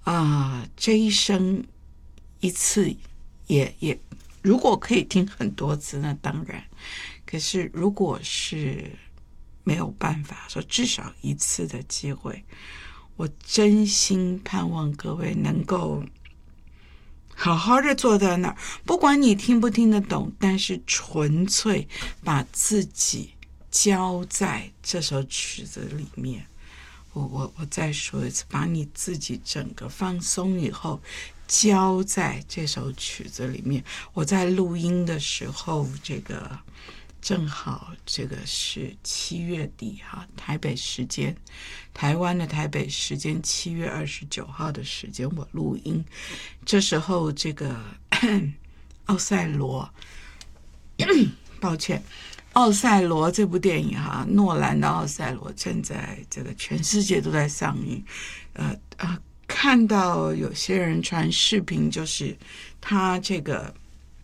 这一生一次也如果可以听很多次，那当然。可是如果是没有办法说至少一次的机会，我真心盼望各位能够好好的坐在那儿，不管你听不听得懂，但是纯粹把自己交在这首曲子里面。我再说一次，把你自己整个放松以后交在这首曲子里面。我在录音的时候，这个正好这个是7月底哈，台湾的台北时间7月29号的时间我录音。这时候这个奥赛罗抱歉，奥赛罗这部电影哈，诺兰的奥赛罗正在这个全世界都在上映。看到有些人传视频，就是他这个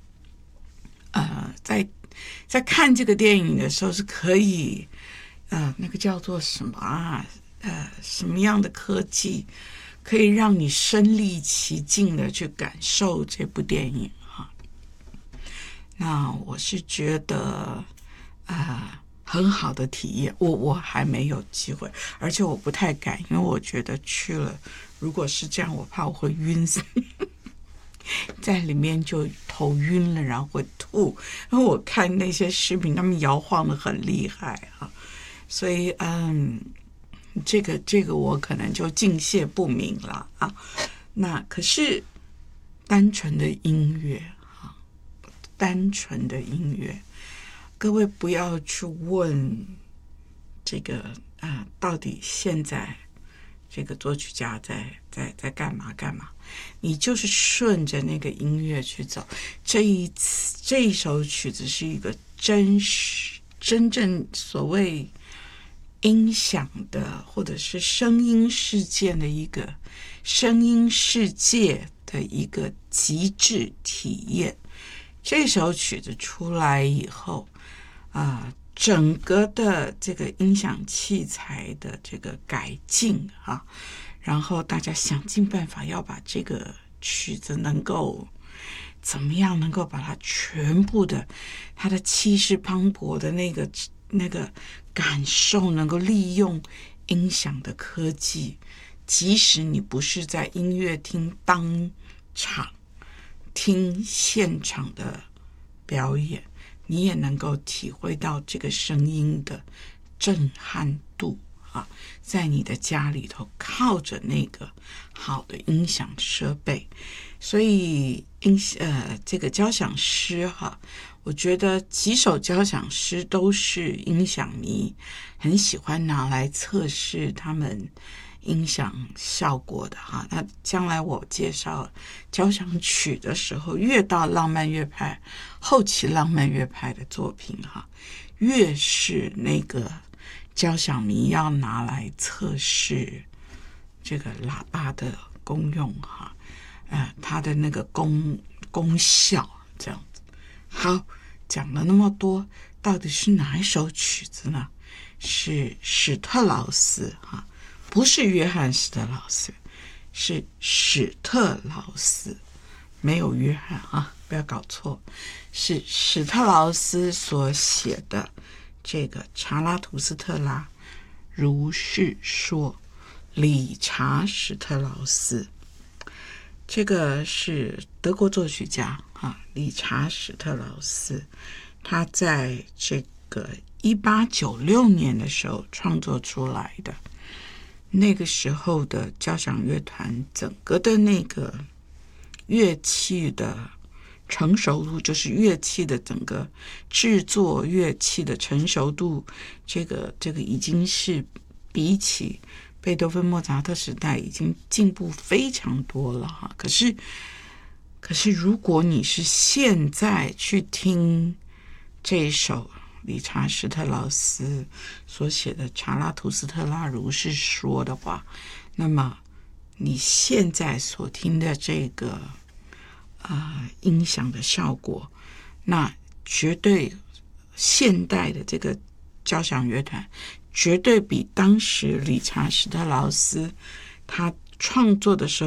在看这个电影的时候是可以那个叫做什么什么样的科技可以让你身临其境的去感受这部电影哈。那我是觉得很好的体验，我还没有机会，而且我不太敢，因为我觉得去了如果是这样，我怕我会晕死在里面就头晕了，然后会吐。因为我看那些视频，他们摇晃的很厉害啊，所以这个我可能就敬谢不明了啊。那可是单纯的音乐啊，单纯的音乐，各位不要去问这个到底现在这个作曲家在干嘛，你就是顺着那个音乐去走。这一首曲子是一个真正所谓音响的或者是声音世界的一个极致体验。这首曲子出来以后整个的这个音响器材的这个改进然后大家想尽办法要把这个曲子能够怎么样能够把它全部的它的气势磅礴的那个感受能够利用音响的科技，即使你不是在音乐厅当场听现场的表演，你也能够体会到这个声音的震撼度在你的家里头靠着那个好的音响设备。所以这个交响诗我觉得几首交响诗都是音响迷很喜欢拿来测试他们音响效果的那将来我介绍交响曲的时候，越到浪漫乐派后期浪漫乐派的作品越是那个交响迷要拿来测试这个喇叭的功用它的那个功效这样子。好，讲了那么多，到底是哪一首曲子呢？是史特劳斯不是约翰史特劳斯，是史特劳斯，没有约翰不要搞错，是史特劳斯所写的这个查拉图斯特拉如是说。理查史特劳斯，这个是德国作曲家理查史特劳斯，他在这个1896年的时候创作出来的。那个时候的交响乐团整个的那个乐器的成熟度，就是乐器的整个制作乐器的成熟度，这个已经是比起贝多芬莫扎特时代已经进步非常多了可是如果你是现在去听这一首理查史特劳斯所写的查拉图斯特拉如是说的话，那么你现在所听的这个音响的效果，那绝对现代的这个交响乐团绝对比当时理查史特劳斯他创作的时候